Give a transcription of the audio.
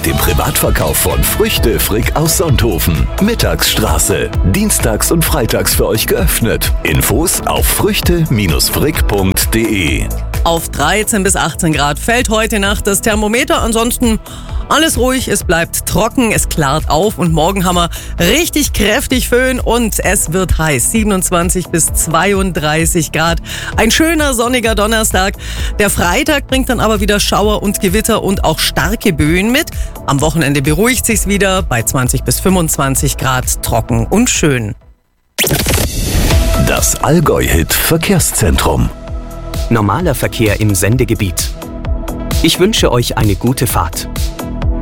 mit dem Privatverkauf von Früchte Frick aus Sonthofen. Mittagsstraße. Dienstags und freitags für euch geöffnet. Infos auf früchte-frick.de. Auf 13 bis 18 Grad fällt heute Nacht das Thermometer. Ansonsten alles ruhig, es bleibt trocken, es klart auf und morgen haben wir richtig kräftig Föhn und es wird heiß. 27 bis 32 Grad. Ein schöner sonniger Donnerstag. Der Freitag bringt dann aber wieder Schauer und Gewitter und auch starke Böen mit. Am Wochenende beruhigt sich's wieder bei 20 bis 25 Grad, trocken und schön. Das Allgäu-Hit Verkehrszentrum. Normaler Verkehr im Sendegebiet. Ich wünsche euch eine gute Fahrt.